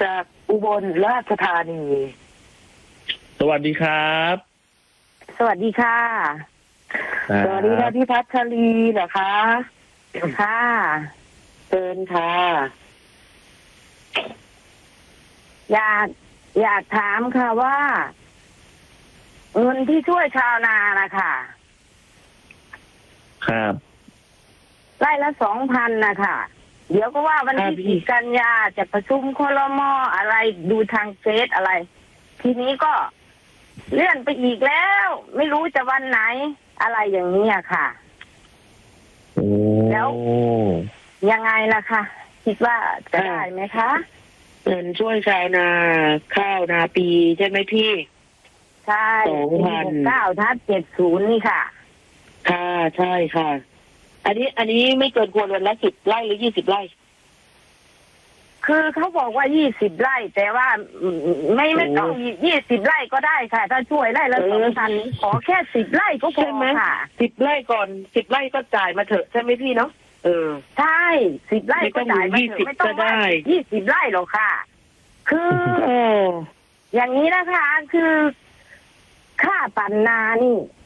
จากอุบลราชธานีสวัสดีครับสวัสดีค่ะ สวัสดีค่ะพี่พัชรีเหรอคะค่ะเชิญค่ะ อยากถามค่ะว่าเงินที่ช่วยชาวนานะคะครับไร่ละ2,000นะคะเดี๋ยวก็ว่าวันที่10 กันยาจะประชุมครม.อะไรดูทางเฟซอะไร ทีนี้ก็เลื่อนไปอีกแล้ว ไม่รู้จะวันไหนอะไรอย่างนี้อะค่ะโอ้แล้วยังไงล่ะคะคิดว่าจะได้ไหมคะเงินช่วยชาวนาข้าวนาปีใช่ไหมพี่ใช่2,9/70นี่ค่ะค่ะใช่ค่ะ อันนี้ไม่เกินควรวันละ10 ไร่หรือ20 ไร่คือเขาบอกว่า20 ไร่แต่ว่าไม่ต้อง20 ไร่ก็ได้ค่ะถ้าช่วยไร่ละ2,000ขอแค่10 ไร่ก็พอค่ะ10 ไร่ก่อน10 ไร่ก็จ่ายมาเถอะใช่ไหมพี่เนาะใช่10 ไร่ก็จ่ายมาเถอะไม่ต้องได้20 ไร่หรอกค่ะคืออย่างนี้นะคะคือค่าปั่นนานี่